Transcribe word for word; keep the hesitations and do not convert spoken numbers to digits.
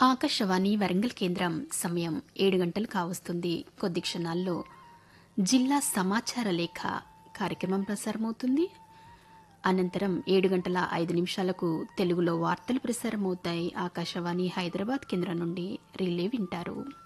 ఆకాశవాణి వరంగల్ కేంద్రం సమయం ఏడు గంటలు కావస్తుంది. కొద్ది క్షణాల్లో జిల్లా సమాచార లేఖ కార్యక్రమం ప్రసారమవుతుంది. అనంతరం ఏడు గంటల ఐదు నిమిషాలకు తెలుగులో వార్తలు ప్రసారమవుతాయి. ఆకాశవాణి హైదరాబాద్ కేంద్రం నుండి రిలే వింటారు.